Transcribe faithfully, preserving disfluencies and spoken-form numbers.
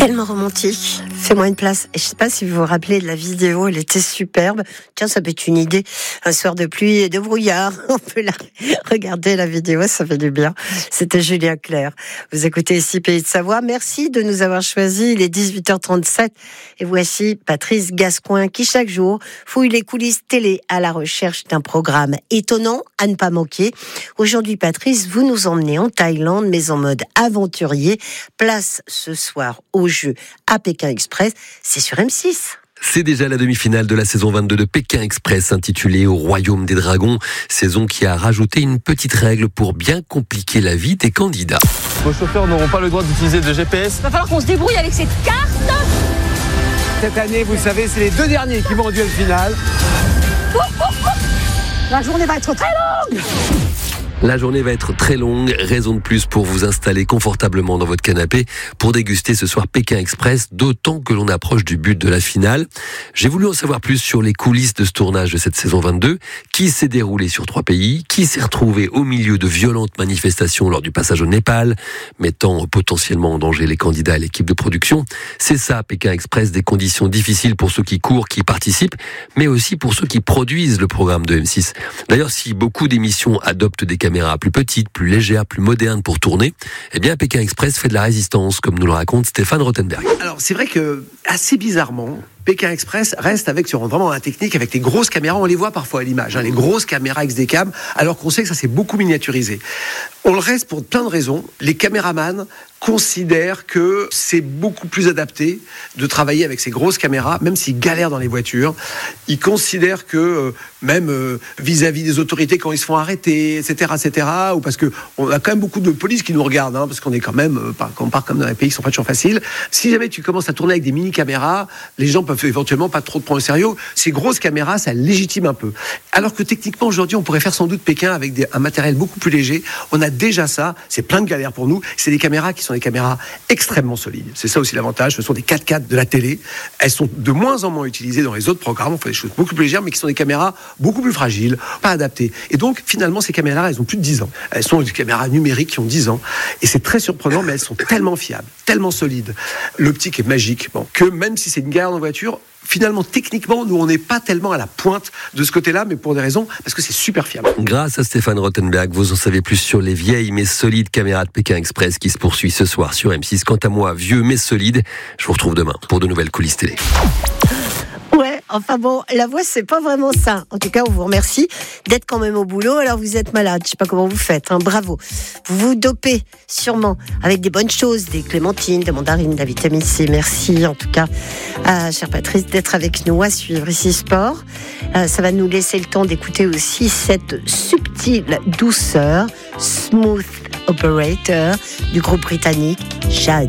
Tellement romantique. Fais-moi une place. Et je sais pas si vous vous rappelez de la vidéo, elle était superbe. Tiens, ça peut être une idée. Un soir de pluie et de brouillard. On peut la regarder, la vidéo, ça fait du bien. C'était Julien Clerc. Vous écoutez ici Pays de Savoie. Merci de nous avoir choisis. Il est dix-huit heures trente-sept. Et voici Patrice Gascoin qui, chaque jour, fouille les coulisses télé à la recherche d'un programme étonnant à ne pas manquer. Aujourd'hui, Patrice, vous nous emmenez en Thaïlande, mais en mode aventurier. Place ce soir au jeu à Pékin Express. C'est sur M six. C'est déjà la demi-finale de la saison vingt-deux de Pékin Express, intitulée Au Royaume des Dragons. Saison qui a rajouté une petite règle pour bien compliquer la vie des candidats. Vos chauffeurs n'auront pas le droit d'utiliser de G P S. Il va falloir qu'on se débrouille avec cette carte. Cette année, vous savez, c'est les deux derniers qui vont en duel final. Oh, oh, oh. La journée va être très longue. La journée va être très longue, raison de plus pour vous installer confortablement dans votre canapé pour déguster ce soir Pékin Express, d'autant que l'on approche du but de la finale. J'ai voulu en savoir plus sur les coulisses de ce tournage de cette saison vingt-deux, qui s'est déroulé sur trois pays, qui s'est retrouvé au milieu de violentes manifestations lors du passage au Népal, mettant potentiellement en danger les candidats et l'équipe de production. C'est ça, Pékin Express, des conditions difficiles pour ceux qui courent, qui participent, mais aussi pour ceux qui produisent le programme de M six. D'ailleurs, si beaucoup d'émissions adoptent des caméras plus petites, plus légères, plus modernes pour tourner, eh bien Pékin Express fait de la résistance, comme nous le raconte Stéphane Rothenberg. Alors c'est vrai que, assez bizarrement, Pékin Express reste avec, sur vraiment la technique, avec les grosses caméras, on les voit parfois à l'image, hein, les grosses caméras X D cam, alors qu'on sait que ça s'est beaucoup miniaturisé. On le reste pour plein de raisons. Les caméramans considèrent que c'est beaucoup plus adapté de travailler avec ces grosses caméras, même s'ils galèrent dans les voitures. Ils considèrent que, euh, même euh, vis-à-vis des autorités quand ils se font arrêter, et cetera, et cetera, ou parce que on a quand même beaucoup de police qui nous regardent, hein, parce qu'on est quand même, euh, quand on part comme dans les pays qui sont pas toujours faciles. Si jamais tu commences à tourner avec des mini-caméras, les gens peuvent éventuellement pas trop te prendre au sérieux. Ces grosses caméras, ça légitime un peu. Alors que techniquement, aujourd'hui, on pourrait faire sans doute Pékin avec des, un matériel beaucoup plus léger. On a déjà ça. C'est plein de galères pour nous. C'est des caméras qui sont des caméras extrêmement solides. C'est ça aussi l'avantage. Ce sont des quatre quatre de la télé. Elles sont de moins en moins utilisées dans les autres programmes. On fait des choses beaucoup plus légères, mais qui sont des caméras beaucoup plus fragiles, pas adaptées. Et donc, finalement, ces caméras-là, elles ont plus de dix ans. Elles sont des caméras numériques qui ont dix ans. Et c'est très surprenant, mais elles sont tellement fiables, tellement solides. L'optique est magique. Bon, que même si c'est une galère en voiture, finalement, techniquement, nous, on n'est pas tellement à la pointe de ce côté-là, mais pour des raisons, parce que c'est super fiable. Grâce à Stéphane Rothenberg, vous en savez plus sur les vieilles mais solides caméras de Pékin Express qui se poursuit ce soir sur M six. Quant à moi, vieux mais solide, je vous retrouve demain pour de nouvelles coulisses télé. Ouais, enfin bon, la voix, c'est pas vraiment ça. En tout cas, on vous remercie d'être quand même au boulot. Alors, vous êtes malade, je sais pas comment vous faites, hein, bravo. Vous vous dopez sûrement avec des bonnes choses, des clémentines, des mandarines, de la vitamine C. Merci en tout cas, à cher Patrice, d'être avec nous à suivre ici Sport. Euh, ça va nous laisser le temps d'écouter aussi cette subtile douceur, Smooth Operator, du groupe britannique Jade.